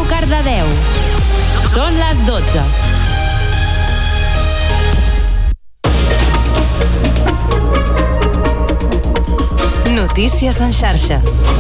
Cardedeu. Són les 12. Notícies en xarxa.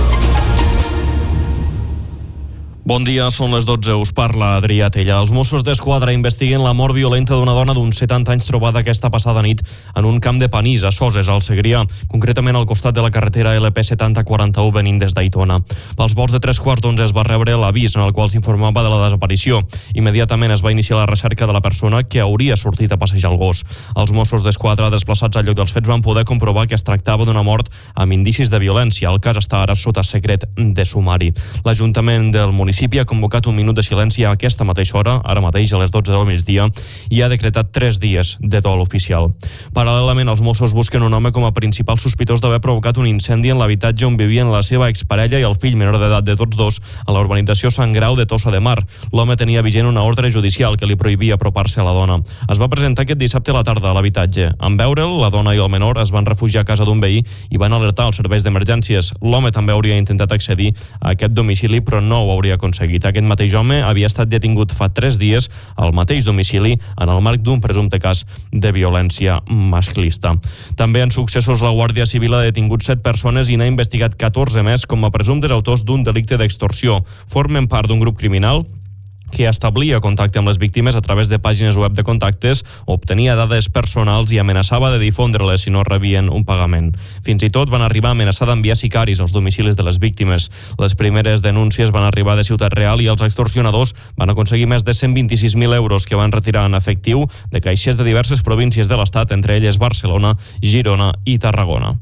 Bon dia, són les 12, us parla Adrià Tella. Els Mossos d'Esquadra investiguen la mort violenta d'una dona d'uns 70 anys trobada aquesta passada nit en un camp de panís a Soses, al Segrià, concretament al costat de la carretera LP 7041 venint des d'Aitona. Pels volts de 3:15 es va rebre l'avís en el qual s'informava de la desaparició. Immediatament es va iniciar la recerca de la persona que hauria sortit a passejar el gos. Els Mossos d'Esquadra desplaçats al lloc dels fets van poder comprovar que es tractava d'una mort amb indicis de violència. El cas està ara sota secret de sumari. L'Ajuntament del municipi ha convocat un minut de silenci a aquesta mateixa hora, ara mateix a les 12 del migdia, i ha decretat 3 dies de dol oficial. Paral·lelament, els Mossos busquen un home com a principal sospitós d'haver provocat un incendi en l'habitatge on vivien la seva exparella i el fill menor d'edat de tots dos a la urbanització Sant Grau de Tossa de Mar. L'home tenia vigent una ordre judicial que li prohibia apropar-se a la dona. Es va presentar aquest dissabte a la tarda a l'habitatge. En veure'l, la dona i el menor es van refugiar a casa d'un veí i van alertar els serveis d'emergències. L'home també hauria intentat accedir a aquest domicili, però no ho hauria aconseguit. Aquest mateix home havia estat detingut fa 3 dies al mateix domicili en el marc d'un presumpte cas de violència masclista. També en successos, la Guàrdia Civil ha detingut 7 persones i n'ha investigat 14 més com a presumptes autors d'un delicte d'extorsió. Formen part d'un grup criminal que establia contacte amb les víctimes a través de pàgines web de contactes, obtenia dades personals i amenaçava de difondre-les si no rebien un pagament. Fins i tot van arribar a amenaçar d'enviar sicaris als domicilis de les víctimes. Les primeres denúncies van arribar de Ciutat Real i els extorsionadors van aconseguir més de 126.000 euros que van retirar en efectiu de caixers de diverses províncies de l'Estat, entre elles Barcelona, Girona i Tarragona.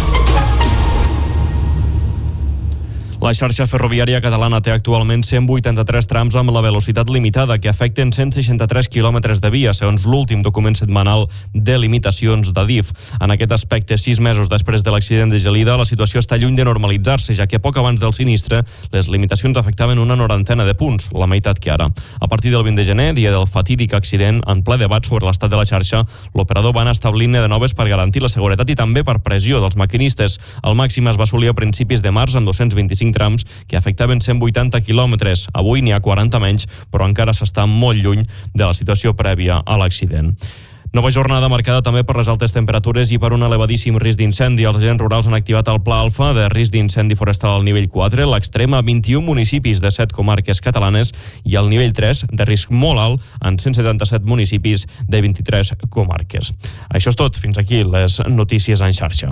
La xarxa ferroviària catalana té actualment 183 trams amb la velocitat limitada que afecten 163 quilòmetres de via, segons l'últim document setmanal de limitacions d'Adif. En aquest aspecte, 6 mesos després de l'accident de Gelida, la situació està lluny de normalitzar-se, ja que poc abans del sinistre les limitacions afectaven una 90 de punts, la meitat que ara. A partir del 20 de gener, dia del fatídic accident, en ple debat sobre l'estat de la xarxa, l'operador va anar establint-ne de noves per garantir la seguretat i també per pressió dels maquinistes. El màxim es va assolir a principis de març amb 225 trams que afectaven 180 quilòmetres. Avui n'hi ha 40 menys, però encara s'està molt lluny de la situació prèvia a l'accident. Nova jornada marcada també per les altes temperatures i per un elevadíssim risc d'incendi. Els agents rurals han activat el Pla Alfa de risc d'incendi forestal al nivell 4, l'extrem a 21 municipis de 7 comarques catalanes i el nivell 3 de risc molt alt en 177 municipis de 23 comarques. Això és tot. Fins aquí les notícies en xarxa.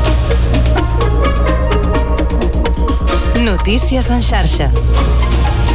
Notícies en xarxa.